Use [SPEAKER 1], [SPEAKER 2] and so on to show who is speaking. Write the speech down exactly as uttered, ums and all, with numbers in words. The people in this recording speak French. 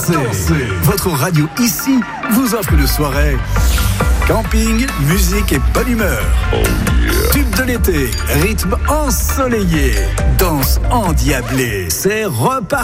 [SPEAKER 1] Dansez. Dansez. Votre radio ici vous offre une soirée camping, musique et bonne humeur. Oh yeah. Tube de l'été, rythme ensoleillé, danse endiablée. C'est reparti.